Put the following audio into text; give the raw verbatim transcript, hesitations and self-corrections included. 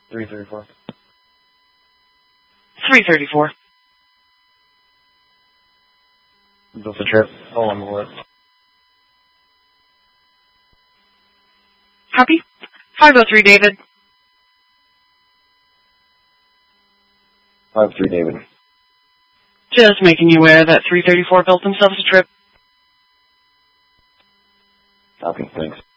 three thirty-four. three thirty-four. Built the trip. All on the list. Copy. five oh three, David. five three, David. Just making you aware that three thirty-four built themselves a trip. Copy, thanks.